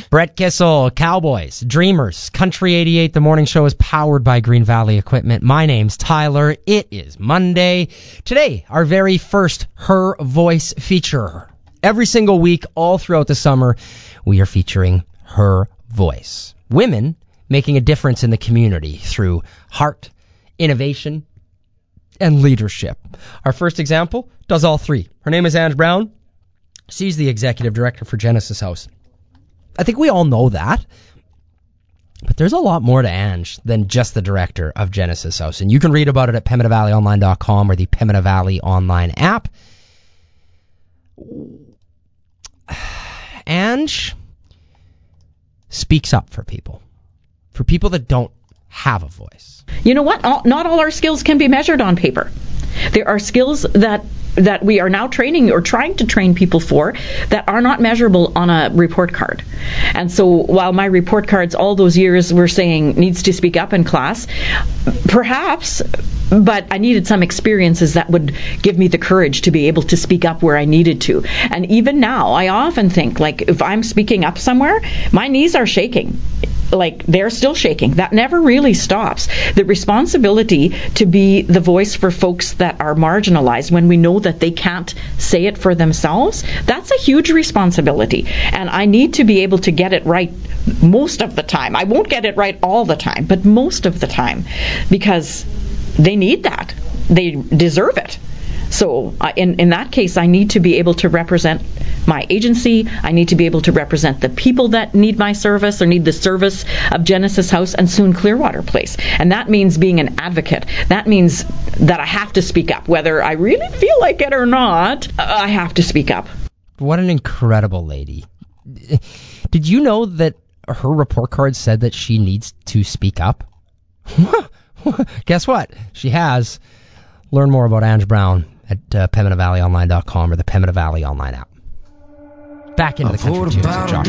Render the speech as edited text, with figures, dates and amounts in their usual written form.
Brett Kissel, Cowboys, Dreamers, Country 88. The morning show is powered by Green Valley Equipment. My name's Tyler. It is Monday. Today, our very first Her Voice feature. Every single week, all throughout the summer, we are featuring Her Voice. Women making a difference in the community through heart, innovation, and leadership. Our first example does all three. Her name is Ange Brown. She's the executive director for Genesis House. I think we all know that, but there's a lot more to Ange than just the director of Genesis House, and you can read about it at PemminaValleyOnline.com or the Pembina Valley Online app. Ange speaks up for people that don't have a voice. You know what? Not all our skills can be measured on paper. There are skills that we are now training or trying to train people for that are not measurable on a report card. And so while my report cards all those years were saying needs to speak up in class, perhaps, but I needed some experiences that would give me the courage to be able to speak up where I needed to. And even now, I often think, like, if I'm speaking up somewhere, my knees are shaking. Like, they're still shaking. That never really stops. The responsibility to be the voice for folks that are marginalized when we know that they can't say it for themselves, that's a huge responsibility. And I need to be able to get it right most of the time. I won't get it right all the time, but most of the time, because they need that. They deserve it. So in that case, I need to be able to represent my agency. I need to be able to represent the people that need my service or need the service of Genesis House and soon Clearwater Place. And that means being an advocate. That means that I have to speak up. Whether I really feel like it or not, I have to speak up. What an incredible lady. Did you know that her report card said that she needs to speak up? Guess what? She has. Learn more about Ange Brown at PembinaValleyOnline.com or the Pembina Valley Online app. Back into the country tunes with Josh.